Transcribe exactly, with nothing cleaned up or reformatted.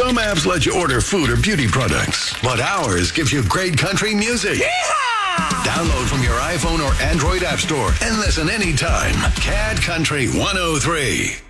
Some apps let you order food or beauty products, but ours gives you great country music. Yeehaw! Download from your iPhone or Android app store and listen anytime. C A D Country one oh three.